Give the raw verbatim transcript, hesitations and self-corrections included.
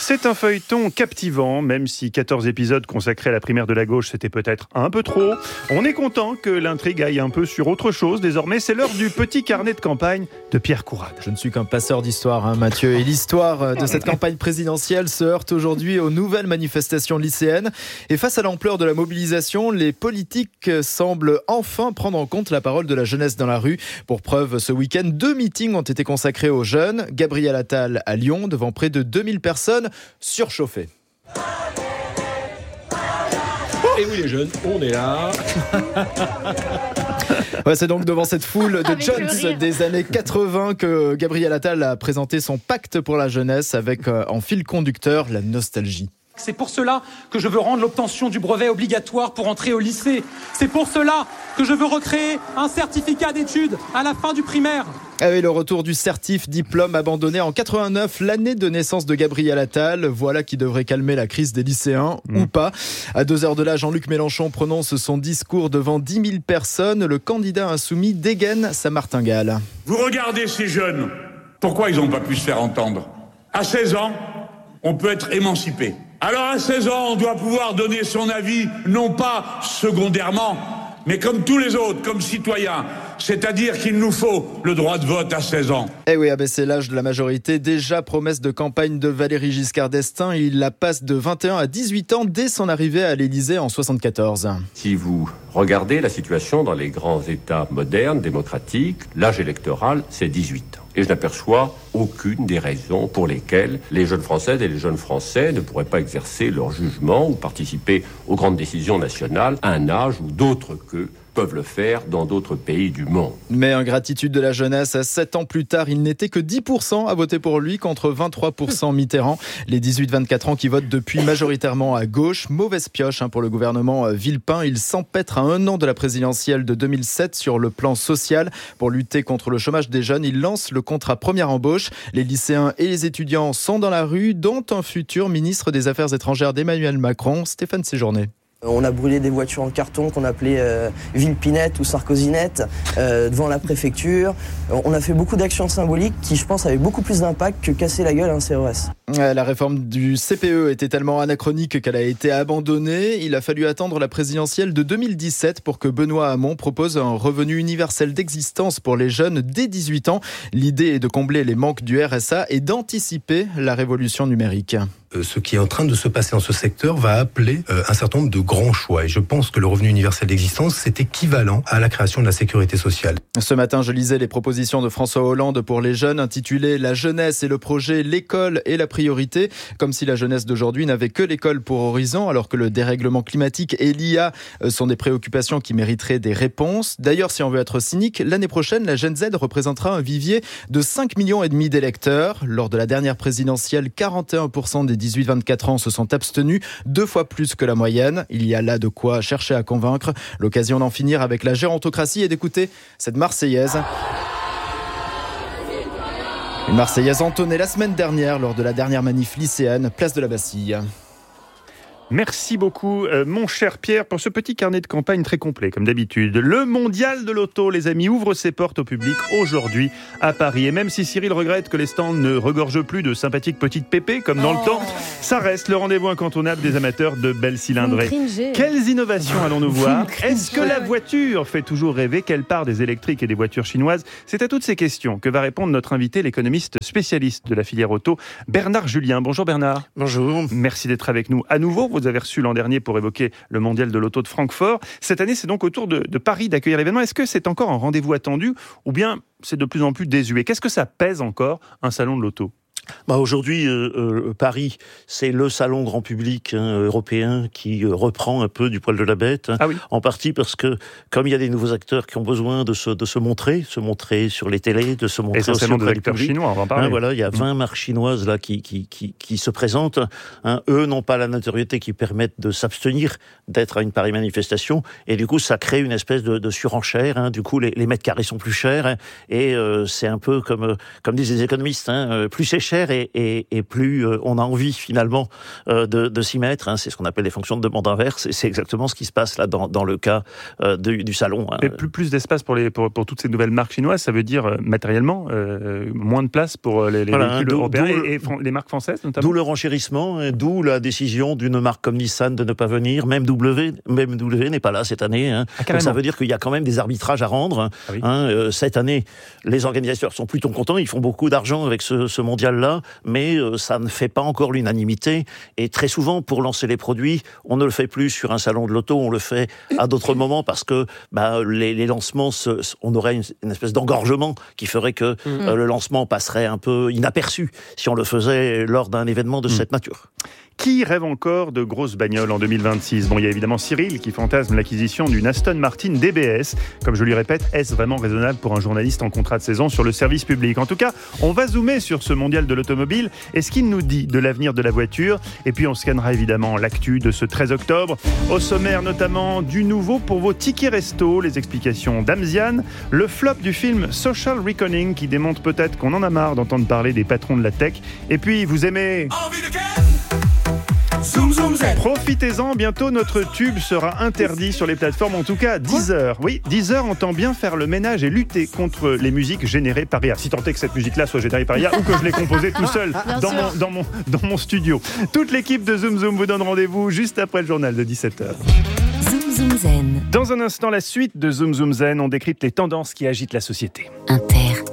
C'est un feuilleton captivant, même si quatorze épisodes consacrés à la primaire de la gauche, c'était peut-être un peu trop. On est content que l'intrigue aille un peu sur autre chose. Désormais, c'est l'heure du petit carnet de campagne de Pierre Courade. Je ne suis qu'un passeur d'histoire, hein, Mathieu. Et l'histoire de cette campagne présidentielle se heurte aujourd'hui aux nouvelles manifestations lycéennes. Et face à l'ampleur de la mobilisation, les politiques semblent enfin prendre en compte la parole de la jeunesse dans la rue. Pour preuve, ce week-end, deux meetings ont été consacrés aux jeunes. Gabriel Attal à Lyon, devant près de deux mille personnes surchauffées. Et oui les jeunes, on est là. Ouais, c'est donc devant cette foule de Jones des années quatre-vingts que Gabriel Attal a présenté son pacte pour la jeunesse avec euh, en fil conducteur la nostalgie. C'est pour cela que je veux rendre l'obtention du brevet obligatoire pour entrer au lycée. C'est pour cela que je veux recréer un certificat d'études à la fin du primaire. Avec le retour du certif, diplôme abandonné en quatre-vingt-neuf, l'année de naissance de Gabriel Attal, voilà qui devrait calmer la crise des lycéens, mmh. ou pas. À deux heures de là, Jean-Luc Mélenchon prononce son discours devant dix mille personnes. Le candidat insoumis dégaine sa martingale. Vous regardez ces jeunes, pourquoi ils n'ont pas pu se faire entendre ? À seize ans, on peut être émancipé. Alors à seize ans, on doit pouvoir donner son avis, non pas secondairement, mais comme tous les autres, comme citoyens. C'est-à-dire qu'il nous faut le droit de vote à seize ans. Eh oui, abaisser l'âge de la majorité, déjà promesse de campagne de Valéry Giscard d'Estaing. Il la passe de vingt et un à dix-huit ans dès son arrivée à l'Élysée en soixante-quatorze. Si vous regardez la situation dans les grands États modernes, démocratiques, l'âge électoral, c'est dix-huit ans. Et je n'aperçois aucune des raisons pour lesquelles les jeunes Françaises et les jeunes Français ne pourraient pas exercer leur jugement ou participer aux grandes décisions nationales à un âge où d'autres qu'eux peuvent le faire dans d'autres pays du monde. Mais ingratitude de la jeunesse, sept ans plus tard, il n'était que dix pour cent à voter pour lui contre vingt-trois pour cent Mitterrand. Les dix-huit vingt-quatre ans qui votent depuis majoritairement à gauche. Mauvaise pioche hein, pour le gouvernement Villepin. Il s'empêtre à un an de la présidentielle de deux mille sept sur le plan social. Pour lutter contre le chômage des jeunes, il lance le contrat première embauche. Les lycéens et les étudiants sont dans la rue, dont un futur ministre des Affaires étrangères d'Emmanuel Macron, Stéphane Séjourné. On a brûlé des voitures en carton qu'on appelait euh, Villepinette ou Sarkozinette euh, devant la préfecture. On a fait beaucoup d'actions symboliques qui, je pense, avaient beaucoup plus d'impact que casser la gueule à un C E S. La réforme du C P E était tellement anachronique qu'elle a été abandonnée. Il a fallu attendre la présidentielle de deux mille dix-sept pour que Benoît Hamon propose un revenu universel d'existence pour les jeunes dès dix-huit ans. L'idée est de combler les manques du R S A et d'anticiper la révolution numérique. Ce qui est en train de se passer dans ce secteur va appeler un certain nombre de grands choix. Et je pense que le revenu universel d'existence, c'est équivalent à la création de la sécurité sociale. Ce matin, je lisais les propositions de François Hollande pour les jeunes, intitulées « La jeunesse et le projet, l'école et la priorité ». Comme si la jeunesse d'aujourd'hui n'avait que l'école pour horizon, alors que le dérèglement climatique et l'I A sont des préoccupations qui mériteraient des réponses. D'ailleurs, si on veut être cynique, l'année prochaine, la Gen Z représentera un vivier de cinq millions et demi d'électeurs. Lors de la dernière présidentielle, quarante et un pour cent des dix-huit vingt-quatre ans se sont abstenus, deux fois plus que la moyenne. Il y a là de quoi chercher à convaincre. L'occasion d'en finir avec la gérontocratie et d'écouter cette Marseillaise. Une Marseillaise entonnée la semaine dernière lors de la dernière manif lycéenne, place de la Bastille. Merci beaucoup, euh, mon cher Pierre, pour ce petit carnet de campagne très complet, comme d'habitude. Le mondial de l'auto, les amis, ouvre ses portes au public aujourd'hui à Paris. Et même si Cyril regrette que les stands ne regorgent plus de sympathiques petites pépées, comme dans oh. le temps, ça reste le rendez-vous incontournable des amateurs de belles cylindrées. Quelles innovations allons-nous voir ? Est-ce que la voiture fait toujours rêver ? Quelle part des électriques et des voitures chinoises ? C'est à toutes ces questions que va répondre notre invité, l'économiste spécialiste de la filière auto, Bernard Julien. Bonjour Bernard. Bonjour. Merci d'être avec nous à nouveau. Vous avez reçu l'an dernier pour évoquer le mondial de l'auto de Francfort. Cette année, c'est donc au tour de, de Paris d'accueillir l'événement. Est-ce que c'est encore un rendez-vous attendu ou bien c'est de plus en plus désuet ? Qu'est-ce que ça pèse encore, un salon de l'auto ? Bah aujourd'hui, euh, euh, Paris, c'est le salon grand public hein, européen qui euh, reprend un peu du poil de la bête. Hein, ah oui. En partie parce que, comme il y a des nouveaux acteurs qui ont besoin de se, de se montrer, se montrer sur les télés, de se montrer aussi auprès du public. Chinois, on va en parler. Hein, voilà, il y a vingt marques chinoises là qui, qui, qui, qui se présentent. Hein, eux n'ont pas la notoriété qui permette de s'abstenir d'être à une pareille manifestation. Et du coup, ça crée une espèce de, de surenchère. Hein, du coup, les, les mètres carrés sont plus chers. Hein, et euh, c'est un peu comme, comme disent les économistes. Hein, plus c'est cher, cher et, et, et plus euh, on a envie finalement euh, de, de s'y mettre. Hein. C'est ce qu'on appelle les fonctions de demande inverse et c'est exactement ce qui se passe là dans, dans le cas euh, du, du salon. Hein. Mais plus, plus d'espace pour, les, pour, pour toutes ces nouvelles marques chinoises, ça veut dire euh, matériellement euh, moins de place pour les, les voilà, véhicules d'où, européens d'où, et, et les marques françaises notamment. D'où le renchérissement, et d'où la décision d'une marque comme Nissan de ne pas venir. Même W, même W n'est pas là cette année. Hein. Ah, donc ça veut dire qu'il y a quand même des arbitrages à rendre. Ah oui. hein, euh, cette année, les organisateurs sont plutôt contents. Ils font beaucoup d'argent avec ce, ce mondial-là, mais euh, ça ne fait pas encore l'unanimité. Et très souvent, pour lancer les produits, on ne le fait plus sur un salon de l'auto, on le fait à d'autres moments parce que bah, les, les lancements, se, on aurait une, une espèce d'engorgement qui ferait que mmh. euh, le lancement passerait un peu inaperçu si on le faisait lors d'un événement de mmh. cette nature. Qui rêve encore de grosses bagnoles en deux mille vingt-six ? Bon, il y a évidemment Cyril qui fantasme l'acquisition d'une Aston Martin D B S. Comme je lui répète, est-ce vraiment raisonnable pour un journaliste en contrat de saison sur le service public ? En tout cas, on va zoomer sur ce mondial de l'automobile et ce qu'il nous dit de l'avenir de la voiture. Et puis on scannera évidemment l'actu de ce treize octobre. Au sommaire notamment du nouveau pour vos tickets resto, les explications d'Amziane, le flop du film Social Reckoning qui démontre peut-être qu'on en a marre d'entendre parler des patrons de la tech. Et puis vous aimez... Zoom, zoom, zen. Profitez-en, bientôt notre tube sera interdit sur les plateformes, en tout cas Deezer. Oui, Deezer entend bien faire le ménage et lutter contre les musiques générées par I A. Si tant est que cette musique-là soit générée par I A ou que je l'ai composée tout seul dans mon, dans, mon, dans mon studio. Toute l'équipe de Zoom Zoom vous donne rendez-vous juste après le journal de dix-sept heures. Zoom Zoom Zen. Dans un instant, la suite de Zoom Zoom Zen, on décrypte les tendances qui agitent la société. Inter.